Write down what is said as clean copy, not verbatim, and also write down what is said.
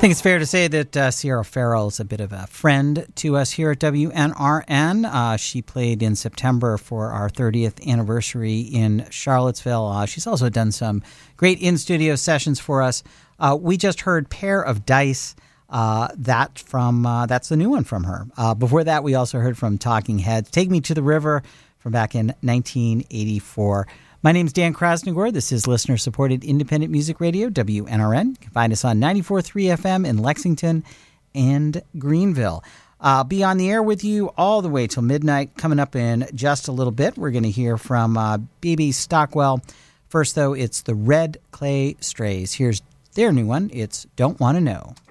think it's fair to say that Sierra Farrell is a bit of a friend to us here at WNRN. She played in September for our 30th anniversary in Charlottesville. She's also done some great in-studio sessions for us. We just heard Pair of Dice. That's the new one from her. Before that, we also heard from Talking Heads, Take Me to the River from back in 1984. My name is Dan Krasnogor. This is listener-supported independent music radio, WNRN. You can find us on 94.3 FM in Lexington and Greenville. I'll be on the air with you all the way till midnight. Coming up in just a little bit, we're going to hear from B.B. Stockwell. First, though, it's the Red Clay Strays. Here's their new one. It's Don't Wanna Know.